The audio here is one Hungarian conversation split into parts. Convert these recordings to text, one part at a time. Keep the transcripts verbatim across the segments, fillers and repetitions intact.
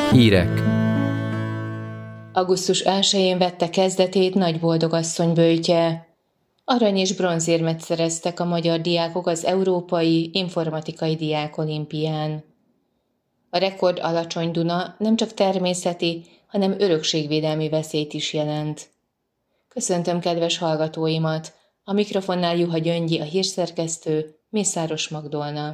Hírek. augusztus elsején vette kezdetét Nagyboldogasszony böjtje. Arany- és bronzérmet szereztek a magyar diákok az Európai Informatikai Diákolimpián. A rekord alacsony Duna nem csak természeti, hanem örökségvédelmi veszélyt is jelent. Köszöntöm kedves hallgatóimat! A mikrofonnál Juha Gyöngyi, a hírszerkesztő, Mészáros Magdolna.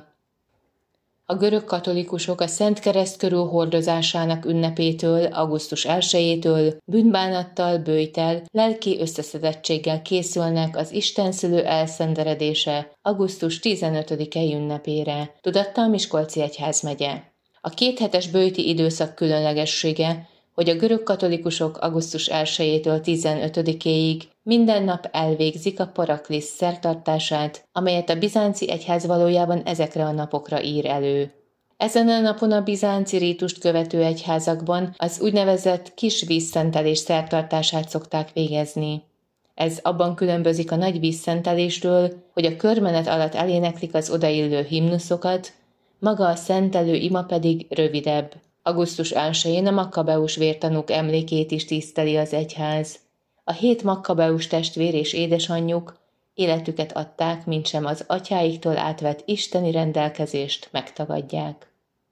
A görög katolikusok a Szent Kereszt körül hordozásának ünnepétől, augusztus elsejétől bűnbánattal, böjttel, lelki összeszedettséggel készülnek az Istenszülő elszenderedése augusztus tizenötödikei ünnepére, tudatta a Miskolci Egyházmegye. A kéthetes böjti időszak különlegessége, hogy a görög katolikusok augusztus elsejétől tizenötödikéig minden nap elvégzik a Paraklisz szertartását, amelyet a bizánci egyház valójában ezekre a napokra ír elő. Ezen a napon a bizánci rítust követő egyházakban az úgynevezett kis vízszentelés szertartását szokták végezni. Ez abban különbözik a nagy vízszenteléstől, hogy a körmenet alatt eléneklik az odaillő himnuszokat, maga a szentelő ima pedig rövidebb. augusztus elsején a Makkabeus vértanúk emlékét is tiszteli az egyház. A hét Makkabeus testvér és édesanyjuk életüket adták, mintsem az atyáiktól átvett isteni rendelkezést megtagadják.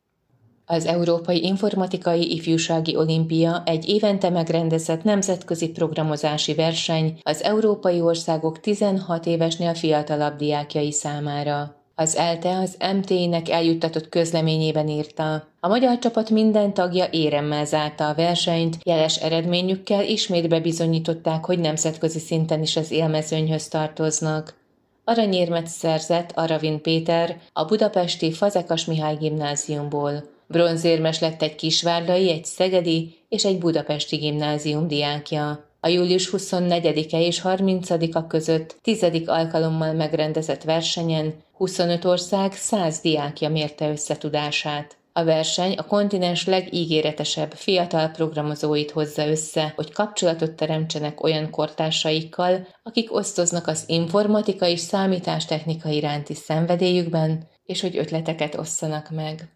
Az Európai Informatikai Ifjúsági Olimpia egy évente megrendezett nemzetközi programozási verseny az európai országok tizenhat évesnél fiatalabb diákjai számára. Az ELTE az em té i-nek eljuttatott közleményében írta: a magyar csapat minden tagja éremmel zárta a versenyt, jeles eredményükkel ismét bebizonyították, hogy nemzetközi szinten is az élmezőnyhöz tartoznak. Aranyérmet szerzett Aravin Péter a budapesti Fazekas Mihály gimnáziumból. Bronzérmes lett egy kisvárdai, egy szegedi és egy budapesti gimnázium diákja. A július huszonnegyedike és harmincadika között tizedik alkalommal megrendezett versenyen huszonöt ország száz diákja mérte össze tudását. A verseny a kontinens legígéretesebb fiatal programozóit hozza össze, hogy kapcsolatot teremtsenek olyan kortársaikkal, akik osztoznak az informatika és számítástechnika iránti szenvedélyükben, és hogy ötleteket osszanak meg.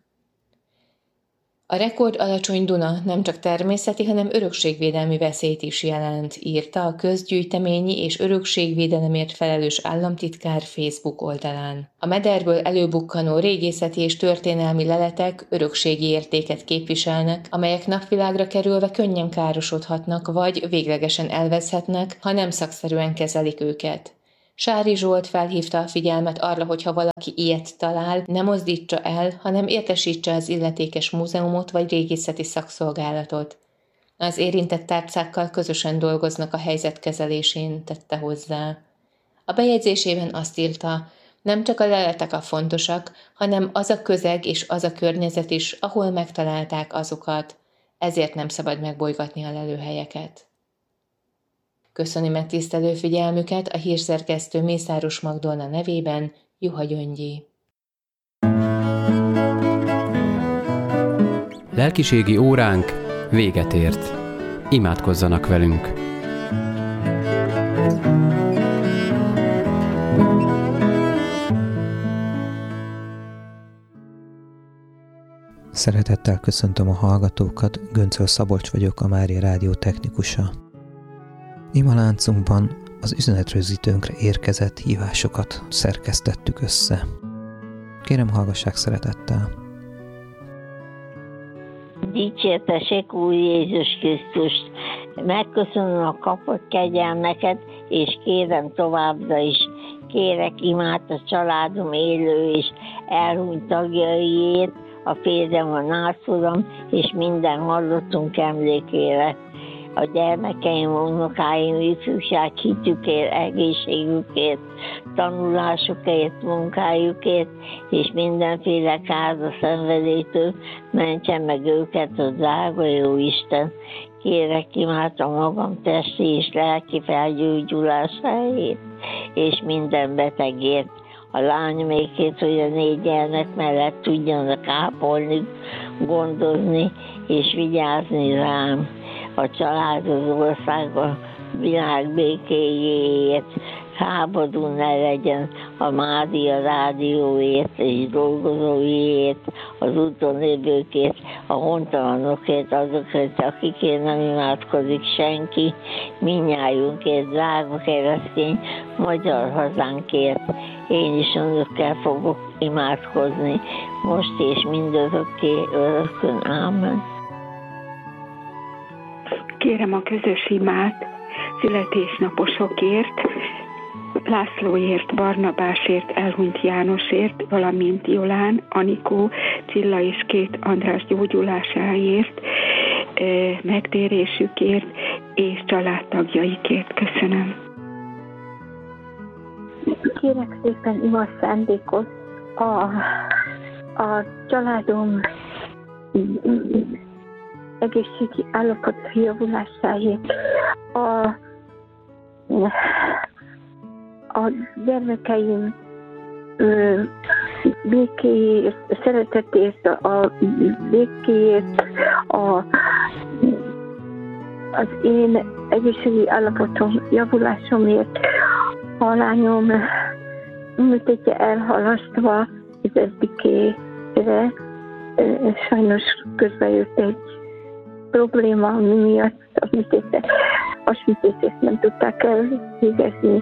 A rekord alacsony Duna nem csak természeti, hanem örökségvédelmi veszélyt is jelent, írta a közgyűjteményi és örökségvédelemért felelős államtitkár Facebook oldalán. A mederből előbukkanó régészeti és történelmi leletek örökségi értéket képviselnek, amelyek napvilágra kerülve könnyen károsodhatnak vagy véglegesen elveszhetnek, ha nem szakszerűen kezelik őket. Sári Zsolt felhívta a figyelmet arra, hogy ha valaki ilyet talál, ne mozdítsa el, hanem értesítse az illetékes múzeumot vagy régészeti szakszolgálatot. Az érintett tárcákkal közösen dolgoznak a helyzet kezelésén, tette hozzá. A bejegyzésében azt írta: nem csak a leletek a fontosak, hanem az a közeg és az a környezet is, ahol megtalálták azokat. Ezért nem szabad megbolygatni a lelőhelyeket. Köszöni megtisztelő figyelmüket a hírszerkesztő Mészáros Magdolna nevében Juha Gyöngyi. Lelkiségi óránk véget ért. Imádkozzanak velünk! Szeretettel köszöntöm a hallgatókat, Göncöl Szabolcs vagyok, a Mária Rádió technikusa. Imaláncunkban az üzenetrögzítőnkre érkezett hívásokat szerkesztettük össze. Kérem, hallgassák szeretettel! Dicsértessék Úr Jézus Krisztust! Megköszönöm a kapott kegyelmeket, és kérem továbbra is. Kérek imát a családom élő és elhunyt tagjaiért, a férjem, a nászodom, és minden hallottunk emlékére. A gyermekeim, unokáim, ifjúság hitükért, egészségükért, tanulásukért, munkájukért, és mindenféle káros szenvedélytől mentse meg őket a drága jó Isten. Kérek imát a magam testi és lelki felgyógyulásáért, és minden betegért. A lányomékét, hogy a négy gyermek mellett tudjanak ápolni, gondozni és vigyázni rám. A család, az ország, a világ békéjéért, háború ne legyen, a Mária rádióért és dolgozóiért, az úton lévőkért, a hontalanokért, azokért, akikért nem imádkozik senki, mindnyájunkért, drága keresztény magyar hazánkért. Én is önökkel fogok imádkozni, most és mindörökké, örökön. Ámen. Kérem a közös imát születésnaposokért, Lászlóért, Barnabásért, elhunyt Jánosért, valamint Jolán, Anikó, Cilla és két András gyógyulásáért, megtérésükért és családtagjaikért. Köszönöm. Kérek szépen ima szándékot a, a családom egészségi állapot javulásáért, a, a gyermekeim ö, békéért, szeretetért, a békéért, a, az én egészségi állapotom javulásomért, a lányom műtétje elhalasztva tizedikére, sajnos közben jött egy probléma, ami miatt a műtétet, a műtétet nem tudták elvégezni.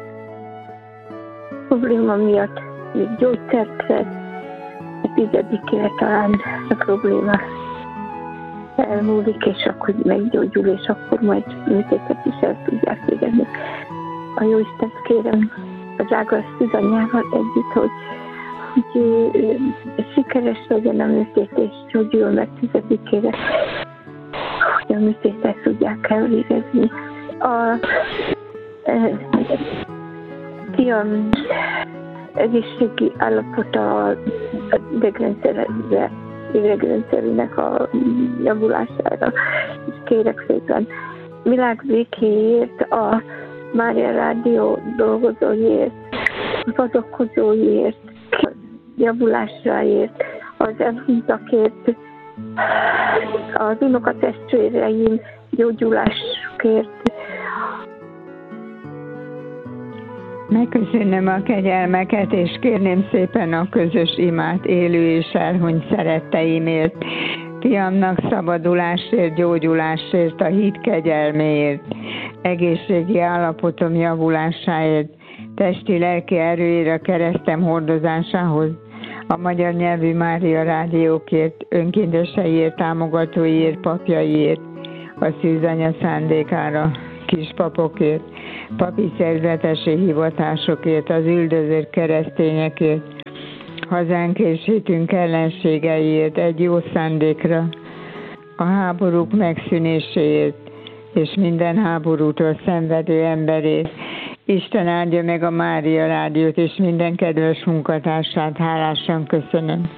Probléma miatt még gyógyszert vett, a tizedikére talán a probléma elmúlik, és akkor meggyógyul, és akkor majd műtétet is el tudják végezni. A Jóistent kérem az ágas szűzanyával együtt, hogy, hogy sikeres legyen a műtét, és gyógyul meg tizedikére, hogy a műtétet tudják elvégezni. A e, fiam egészségi állapota a idegrendszerének a javulására, és kérek szépen világ békéért, a Mária Rádió dolgozóiért, az adokozóiért, a javulásáért, az elhunytakért, az unokatestvéreim gyógyulásukért. Megköszönöm a kegyelmeket, és kérném szépen a közös imát élő és elhunyt szeretteimért, fiamnak szabadulásért, gyógyulásért, a hit kegyelméért, egészségi állapotom javulásáért, testi-lelki erőért, a keresztem hordozásához, a magyar nyelvű Mária rádiókért, önkénteseiért, támogatóiért, papjaiért, a szűzanya szándékára, kispapokért, papi szerzetesi hivatásokért, az üldözött keresztényekért, hazánk és hitünk ellenségeiért, egy jó szándékra, a háborúk megszűnéséért, és minden háborútól szenvedő emberért. Isten áldja meg a Mária Rádiót, és minden kedves munkatársát, hálásan köszönöm.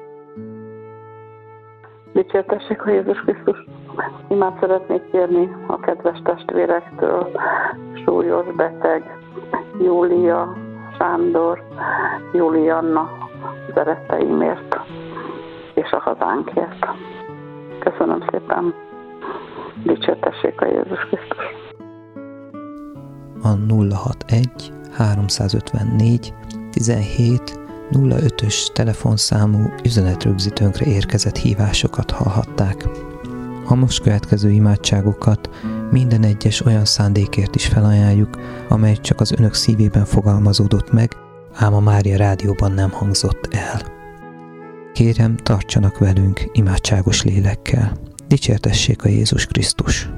Dicsértessék a Jézus Krisztus! Imát szeretnék kérni a kedves testvérektől, súlyos beteg, Júlia, Sándor, Julianna, szeretteimért és a hazánkért. Köszönöm szépen! Dicsértessék a Jézus Krisztus! A nulla hatvanegy háromszázötvennégy tizenhét nulla ötös telefonszámú üzenetrögzítőnkre érkezett hívásokat hallhatták. A most következő imádságokat minden egyes olyan szándékért is felajánljuk, amely csak az önök szívében fogalmazódott meg, ám a Mária Rádióban nem hangzott el. Kérem, tartsanak velünk imádságos lélekkel. Dicsértessék a Jézus Krisztus!